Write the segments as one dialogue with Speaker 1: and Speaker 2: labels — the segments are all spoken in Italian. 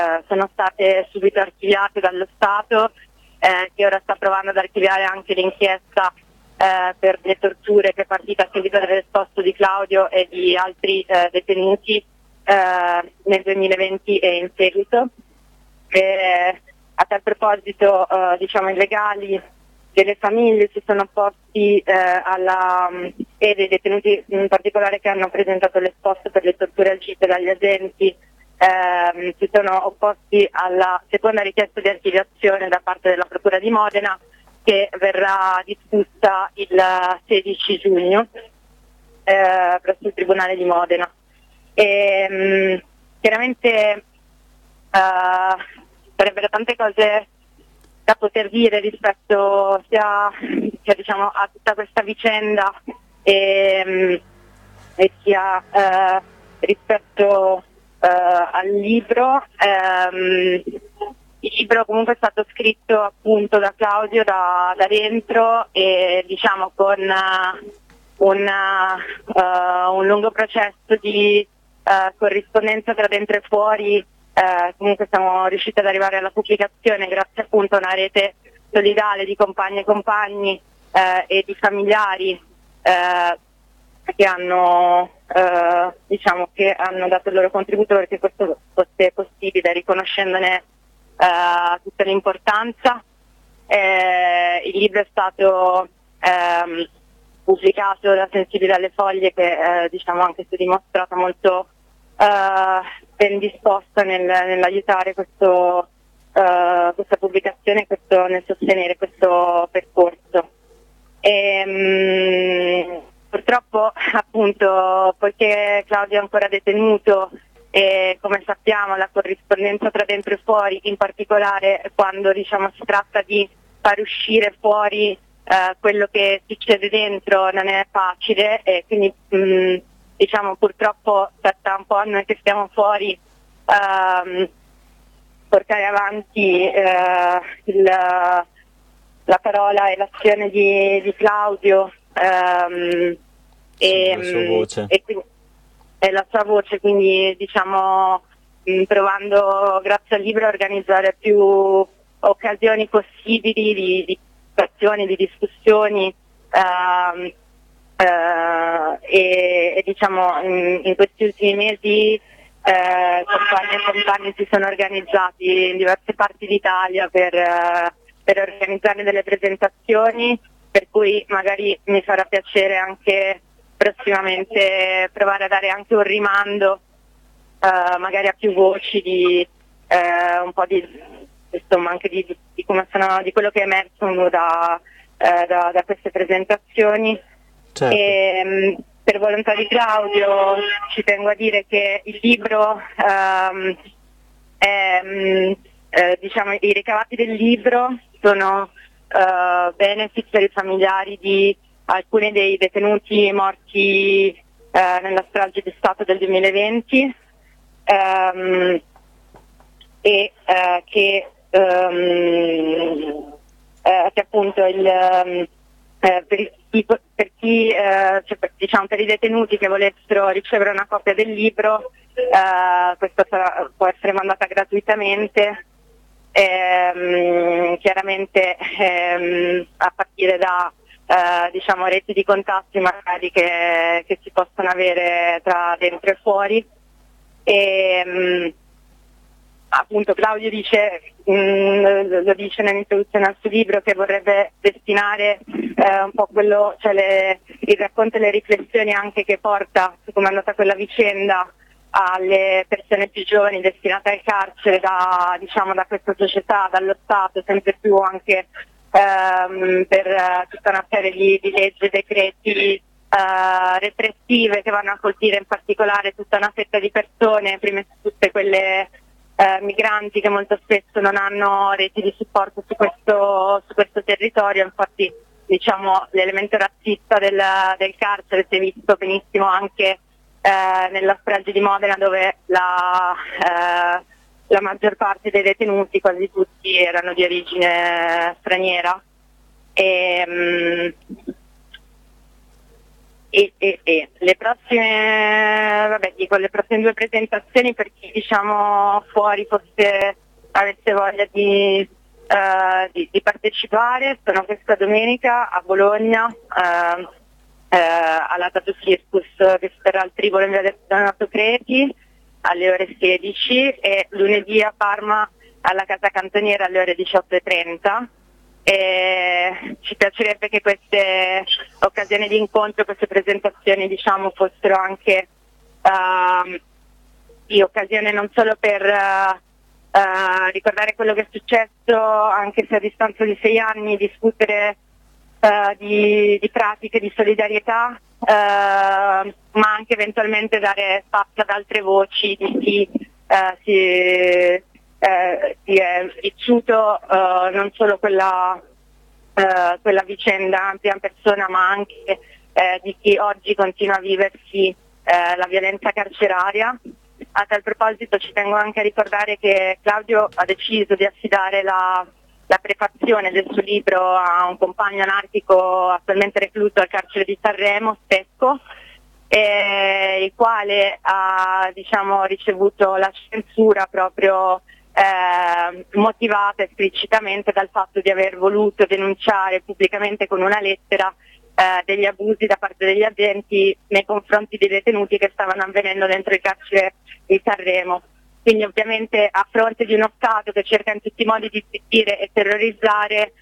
Speaker 1: sono state subito archiviate dallo Stato, che ora sta provando ad archiviare anche l'inchiesta per le torture che è partita a seguito dell'esposto di Claudio e di altri detenuti nel 2020 e in seguito. A tal proposito, i legali delle famiglie si sono opposti e dei detenuti in particolare che hanno presentato l'esposto per le torture agite dagli agenti si sono opposti alla seconda richiesta di archiviazione da parte della Procura di Modena, che verrà discussa il 16 giugno presso il Tribunale di Modena. Chiaramente sarebbero tante cose da poter dire rispetto sia a tutta questa vicenda e sia rispetto al libro. Il libro comunque è stato scritto appunto da Claudio da dentro e con un lungo processo di corrispondenza tra dentro e fuori. Comunque siamo riusciti ad arrivare alla pubblicazione grazie appunto a una rete solidale di compagne e compagni e di familiari che hanno dato il loro contributo perché questo fosse possibile, riconoscendone tutta l'importanza. Il libro è stato pubblicato da Sensibile alle Foglie, che anche si è dimostrata molto ben disposta nell'aiutare questa pubblicazione, nel sostenere questo percorso. Purtroppo appunto, poiché Claudio è ancora detenuto e come sappiamo la corrispondenza tra dentro e fuori, in particolare quando si tratta di far uscire fuori quello che succede dentro, non è facile, e quindi purtroppo spetta un po' a noi che stiamo fuori portare avanti la parola e l'azione di Claudio
Speaker 2: e la sua voce.
Speaker 1: E la sua voce, quindi provando grazie al libro a organizzare più occasioni possibili di azioni, di discussioni in questi ultimi mesi compagni e compagni si sono organizzati in diverse parti d'Italia per organizzare delle presentazioni, per cui magari mi farà piacere anche prossimamente provare a dare anche un rimando magari a più voci di un po' di anche di quello che è emerso da queste presentazioni.
Speaker 2: Certo.
Speaker 1: Per volontà di Claudio ci tengo a dire che il libro i ricavati del libro sono benefit per i familiari di alcuni dei detenuti morti nella strage di Stato del 2020 che appunto per i detenuti che volessero ricevere una copia del libro, questa può essere mandata gratuitamente, chiaramente a partire da reti di contatti magari che si possono avere tra dentro e fuori. Appunto Claudio lo dice nell'introduzione al suo libro, che vorrebbe destinare un po' il racconto e le riflessioni anche che porta su come è andata quella vicenda alle persone più giovani destinate al carcere da questa società, dallo Stato, sempre più anche per tutta una serie di leggi e decreti repressive che vanno a colpire in particolare tutta una fetta di persone, prima di tutte quelle migranti che molto spesso non hanno reti di supporto su questo territorio. Infatti l'elemento razzista del carcere si è visto benissimo anche nella strage di Modena, dove la maggior parte dei detenuti, quasi tutti, erano di origine straniera. Le prossime, vabbè, dico le prossime 2 presentazioni, per chi diciamo fuori avesse voglia di partecipare, sono questa domenica a Bologna alla Tattoo Circus, che si terrà al Tribolo in via del Donato Creti alle ore 16 e lunedì a Parma alla Casa Cantoniera alle ore 18:30. Ci piacerebbe che queste occasioni di incontro, queste presentazioni diciamo fossero anche di occasione non solo per ricordare quello che è successo, anche se a distanza di 6 anni, discutere di pratiche di solidarietà, ma anche eventualmente dare spazio ad altre voci di chi si è vissuto non solo quella vicenda in prima persona, ma anche di chi oggi continua a viversi la violenza carceraria. A tal proposito ci tengo anche a ricordare che Claudio ha deciso di affidare la prefazione del suo libro a un compagno anarchico attualmente recluso al carcere di Sanremo, Stecco, il quale ha ricevuto la censura proprio motivata esplicitamente dal fatto di aver voluto denunciare pubblicamente con una lettera degli abusi da parte degli agenti nei confronti dei detenuti che stavano avvenendo dentro il carcere di Sanremo. Quindi ovviamente a fronte di uno Stato che cerca in tutti i modi di zittire e terrorizzare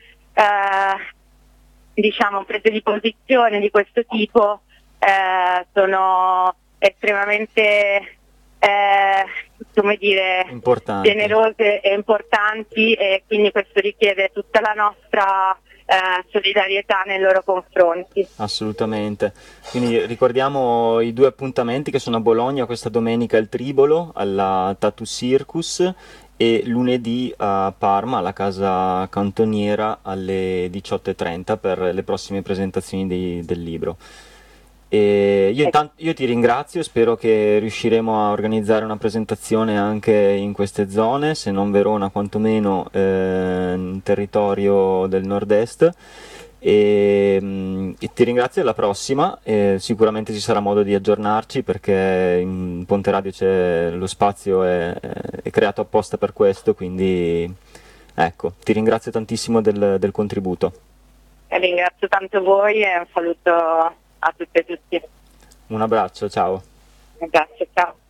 Speaker 1: prese di posizione di questo tipo sono estremamente generose e importanti, e quindi questo richiede tutta la nostra solidarietà nei loro confronti.
Speaker 2: Assolutamente. Quindi ricordiamo i 2 appuntamenti che sono a Bologna questa domenica al Tribolo, alla Tattoo Circus, e lunedì a Parma, alla Casa Cantoniera, alle 18:30 per le prossime presentazioni del libro. E io ti ringrazio, spero che riusciremo a organizzare una presentazione anche in queste zone, se non Verona quantomeno in territorio del nord-est, e ti ringrazio. Alla prossima, sicuramente ci sarà modo di aggiornarci, perché in Ponte Radio lo spazio è creato apposta per questo, quindi ecco, ti ringrazio tantissimo del contributo.
Speaker 1: Ringrazio tanto voi e un saluto a tutte e tutti.
Speaker 2: Un abbraccio, ciao.
Speaker 1: Un abbraccio, ciao.